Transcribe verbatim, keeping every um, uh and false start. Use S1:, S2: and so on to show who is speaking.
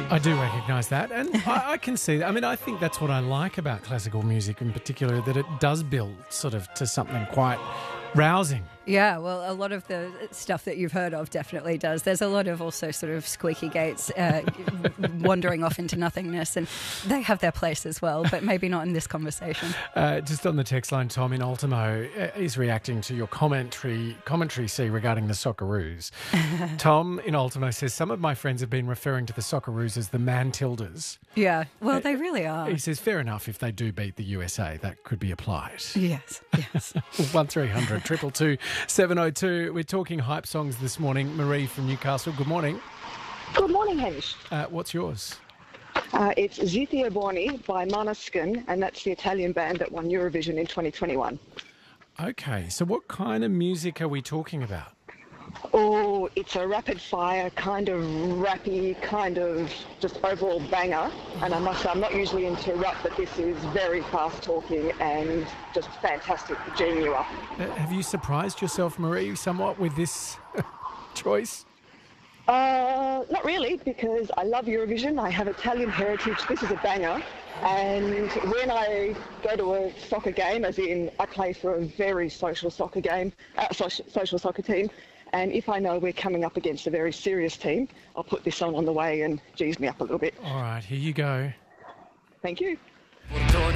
S1: I do recognise that, and I, I can see that. I mean, I think that's what I like about classical music in particular, that it does build sort of to something quite rousing.
S2: Yeah, well, a lot of the stuff that you've heard of definitely does. There's a lot of also sort of squeaky gates uh, wandering off into nothingness, and they have their place as well, but maybe not in this conversation.
S1: Uh, just on the text line, Tom in Ultimo uh, is reacting to your commentary, commentary C, regarding the Socceroos. Tom in Ultimo says, some of my friends have been referring to the Socceroos as the Mantildas.
S2: Yeah, well, they really are.
S1: He says, fair enough, if they do beat the U S A, that could be applied.
S2: Yes, yes.
S1: one three hundred, two two two, seven oh two. We're talking hype songs this morning. Marie from Newcastle, good morning.
S3: Good morning, Hamish.
S1: Uh, what's yours?
S3: Uh, it's Zithia Borni by Måneskin, and that's the Italian band that won Eurovision in twenty twenty-one.
S1: Okay, so what kind of music are we talking about?
S3: Oh, it's a rapid fire, kind of rappy, kind of just overall banger. And I must say, I'm not usually into rap, but this is very fast talking and just fantastic to genie you up.
S1: Uh, have you surprised yourself, Marie, somewhat with this choice?
S3: Uh, not really, because I love Eurovision. I have Italian heritage. This is a banger. And when I go to a soccer game, as in I play for a very social soccer game, uh, social, social soccer team, and if I know we're coming up against a very serious team, I'll put this on on the way and G's me up a little bit.
S1: All right, here you go.
S3: Thank you.